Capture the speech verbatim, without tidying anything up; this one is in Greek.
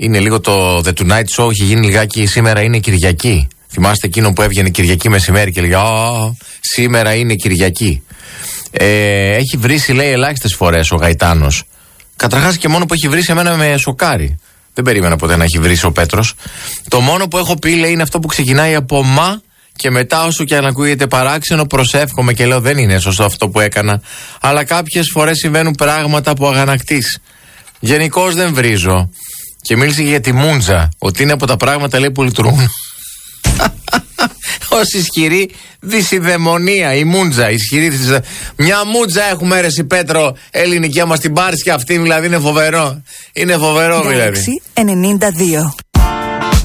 Είναι λίγο το The Tonight Show, έχει γίνει λιγάκι σήμερα είναι Κυριακή. Θυμάστε εκείνο που έβγαινε Κυριακή μεσημέρι και λέγε «Α, σήμερα είναι Κυριακή». Ε, έχει βρήσει, λέει, ελάχιστες φορές ο Γαϊτάνος. Καταρχάς και μόνο που έχει βρήσει εμένα με σοκάρει. Δεν περίμενα ποτέ να έχει βρήσει ο Πέτρος. Το μόνο που έχω πει, λέει, είναι αυτό που ξεκινάει από «μα» και μετά, όσο και αν ακούγεται παράξενο, προσεύχομαι και λέω δεν είναι σωστό αυτό που έκανα. Αλλά κάποιες φορές συμβαίνουν πράγματα που αγανακτείς. Γενικώς δεν βρίζω. Και μίλησε για τη μούντζα, ότι είναι από τα πράγματα, λέει, που λειτουργούν ως ισχυρή δυσιδαιμονία. Η μούντζα, ισχυρή δυσιδαιμονία. Μια μούντζα έχουμε, αίρεση Πέτρο, ελληνική, άμα την πάρεις και αυτή, δηλαδή είναι φοβερό. Είναι φοβερό, δηλαδή. ενενήντα δύο